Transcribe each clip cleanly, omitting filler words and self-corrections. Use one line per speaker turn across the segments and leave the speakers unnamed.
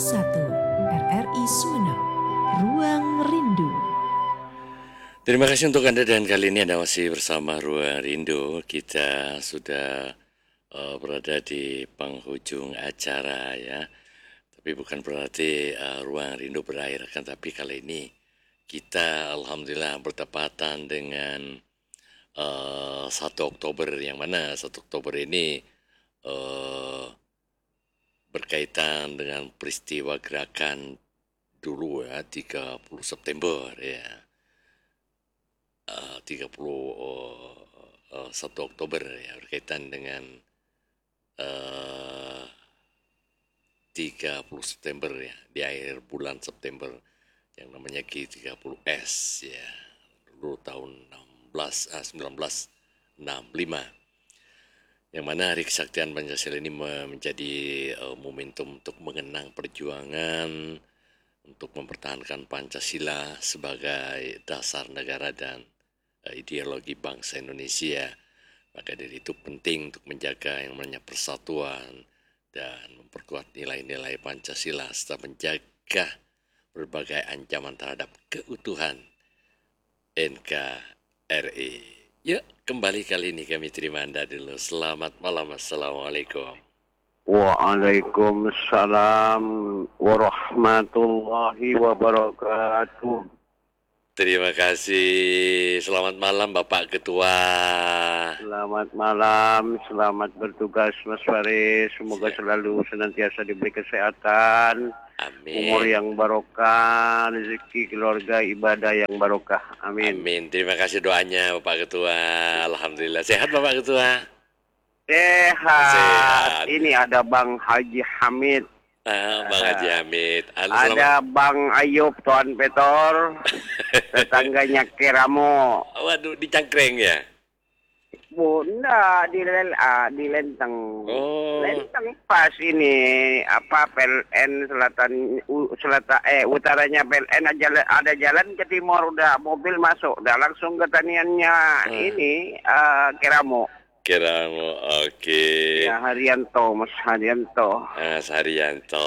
RRI Sumeneb, Ruang Rindu.
Terima kasih untuk Anda, dan kali ini Anda masih bersama Ruang Rindu. Kita sudah berada di penghujung acara ya. Tapi bukan berarti Ruang Rindu berakhir, kan, tapi kali ini kita alhamdulillah bertepatan dengan 1 Oktober, yang mana 1 Oktober ini uh, berkaitan dengan peristiwa gerakan dulu ya, 30 September ya. 1 Oktober ya, berkaitan dengan 30 September ya, di akhir bulan September, yang namanya G30S ya, dulu tahun 1965, yang mana Hari Kesaktian Pancasila ini menjadi momentum untuk mengenang perjuangan untuk mempertahankan Pancasila sebagai dasar negara dan ideologi bangsa Indonesia. Maka dari itu penting untuk menjaga yang namanya persatuan dan memperkuat nilai-nilai Pancasila serta menjaga berbagai ancaman terhadap keutuhan NKRI. Yuk, kembali kali ini kami terima Anda dulu. Selamat malam. Assalamualaikum.
Waalaikumsalam warahmatullahi wabarakatuh.
Terima kasih. Selamat malam Bapak Ketua.
Selamat malam, selamat bertugas Mas Faris. Semoga selalu senantiasa diberi kesehatan,
Amin.
umur yang barokah, rezeki keluarga, ibadah yang barokah. Amin.
Amin. Terima kasih doanya Bapak Ketua. Alhamdulillah. Sehat Bapak Ketua?
Sehat. Ini ada Bang Haji Hamid.
Bang Haji Hamid.
Ada Bang Ayub Tuan Petor, tetangganya Keramo.
Waduh, di Cangkreng ya?
Bunda di Lenteng.
Oh.
Lenteng pas ini PLN utaranya PLN ada jalan ke timur, udah mobil masuk, udah langsung ke taniannya ini Keramo.
Keramo, oke.
Ya, Mas Haryanto.
Mas Haryanto.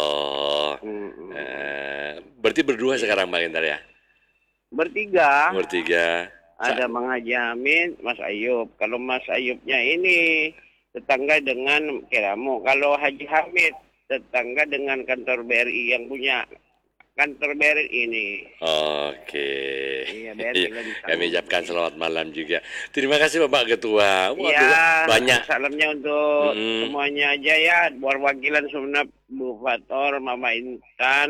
Berarti berdua sekarang Bang Intar ya?
Bertiga. Ada Bang Haji Hamid, Mas Ayub. Kalau Mas Ayubnya ini tetangga dengan Keramo. Kalau Haji Hamid tetangga dengan kantor BRI yang punya kantor BRI ini.
Oke.
Iya, BRI
kami ucapkan selamat malam juga. Terima kasih Bapak Ketua.
Waduh, ya,
banyak.
Salamnya untuk semuanya aja ya. Perwakilan Sumeneb, Bu Fator, Mama Intan,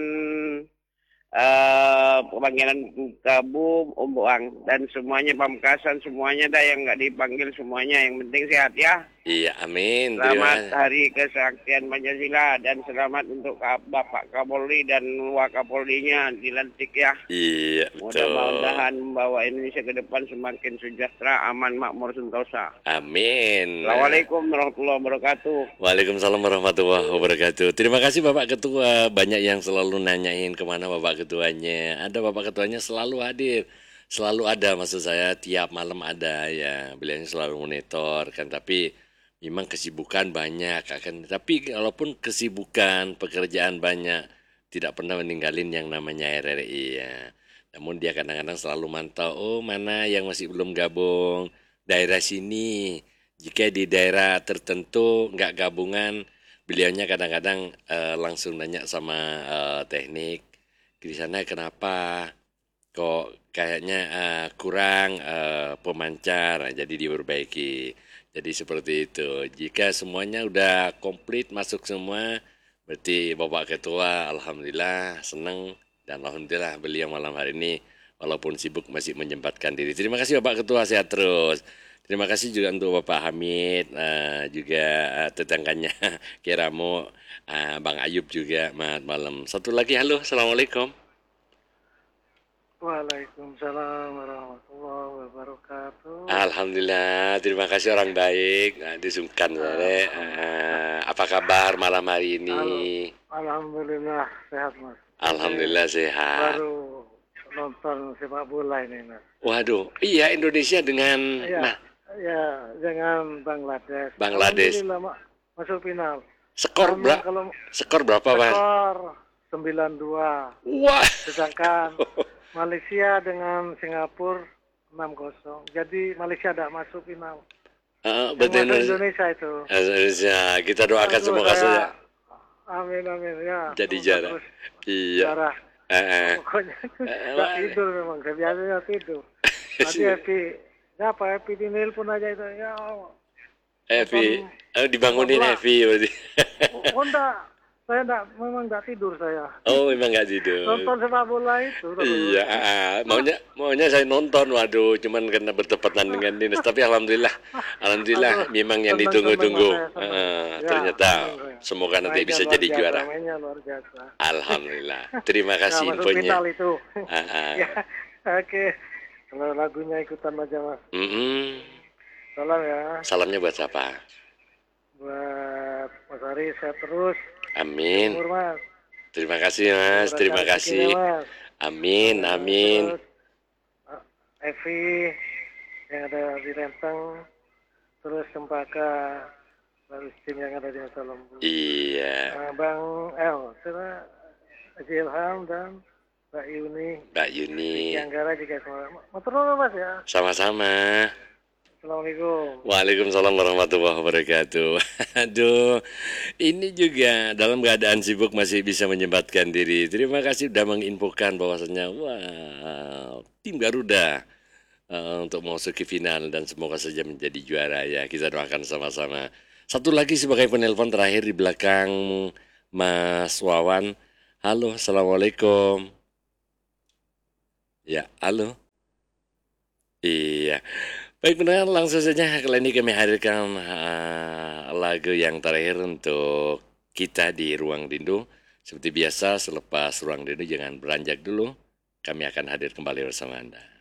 panggilan Kabu, Om Boang, dan semuanya Pamekasan, semuanya dah yang nggak dipanggil semuanya. Yang penting sehat ya.
Iya, amin.
Selamat Hari Kesaktian Pancasila, dan selamat untuk Bapak Kapolri dan Wakapolrinya dilantik ya.
Iya, betul.
Mudah-mudahan membawa Indonesia ke depan semakin sejahtera, aman, makmur, sentosa.
Amin.
Assalamualaikum warahmatullahi wabarakatuh.
Waalaikumsalam warahmatullahi wabarakatuh. Terima kasih Bapak Ketua. Banyak yang selalu nanyain kemana Bapak Ketuanya. Ada Bapak Ketuanya selalu hadir. Selalu ada, maksud saya tiap malam ada ya. Beliau selalu monitor kan, tapi memang kesibukan banyak akan, tapi walaupun kesibukan pekerjaan banyak, tidak pernah meninggalin yang namanya RRI ya. Namun dia kadang-kadang selalu mantau, mana yang masih belum gabung daerah sini. Jika di daerah tertentu nggak gabungan, beliaunya kadang-kadang langsung nanya sama teknik, di sana kenapa kok kayaknya kurang pemancar, jadi diperbaiki. Jadi seperti itu. Jika semuanya udah komplit masuk semua, berarti Bapak Ketua alhamdulillah senang, dan alhamdulillah beliau malam hari ini walaupun sibuk masih menyempatkan diri. Terima kasih Bapak Ketua, sehat terus. Terima kasih juga untuk Bapak Hamid, juga tetangganya Keramo, Bang Ayub juga. Malam. Satu lagi, halo, assalamualaikum.
Waalaikumsalam warahmatullahi wabarakatuh.
Alhamdulillah, terima kasih orang baik. Disungkan saya. Apa kabar malam hari ini?
Alhamdulillah sehat Mas.
Alhamdulillah sehat.
Baru nonton sepak bola ini Mas.
Waduh, iya, Indonesia dengan
dengan Bangladesh.
Bangladesh.
Alhamdulillah masuk final.
Skor berapa Mas?
9-2.
Wah.
Sedangkan Malaysia dengan Singapura 6-0. Jadi Malaysia tidak masuk final.
Betul
Indonesia itu.
Indonesia. Kita doakan
Aduh,
semoga saja
amin ya.
jadi
Semoga
juara.
terus
Iya.
juara. Pokoknya nggak tidur memang. Biasanya tidur. Tadi Happy di nelpon aja itu ya.
Evi, dibangunin Evi berarti.
Oh enggak, saya memang enggak tidur saya.
Oh, memang nggak tidur.
Nonton sepak bola itu.
Iya, maunya saya nonton, waduh, cuman karena bertepatan dengan dinas. Tapi alhamdulillah,
Aduh,
memang yang
senang,
ditunggu-tunggu.
senang, ya,
Ternyata
senang.
semoga nanti
Mainnya
bisa
luar
jadi
biasa,
juara.
mainnya luar biasa.
Alhamdulillah. Terima kasih
Masuk
infonya.
final itu. Ya,
Ah.
oke. Kalau lagunya ikutan aja mas. Salam ya.
Salamnya buat siapa?
Buat Mas Ari sehat terus.
Amin.
Umur mas.
Terima kasih Mas, terima kasih.
Mas.
Amin, amin.
Terus, Evi yang ada di Renteng, terus Cempaka, lalu tim yang ada di Masa Lembu.
Iya.
Bang El, Haji Ilham dan Mbak Yuni.
Mbak Yuni.
Yang Anggara juga semua. Motor dulu mas ya.
Sama-sama.
Assalamualaikum.
Waalaikumsalam warahmatullahi wabarakatuh. Aduh, ini juga dalam keadaan sibuk masih bisa menyempatkan diri. Terima kasih sudah menginfokan bahwasannya, wah, tim Garuda untuk masuk ke final dan semoga saja menjadi juara ya. Kita doakan sama-sama. Satu lagi sebagai penelpon terakhir di belakang Mas Wawan. Halo, assalamualaikum. Ya, halo. Iya. Baik benar, langsung saja kali ini kami hadirkan lagu yang terakhir untuk kita di Ruang Rindu. Seperti biasa, selepas Ruang Rindu jangan beranjak dulu. Kami akan hadir kembali bersama Anda.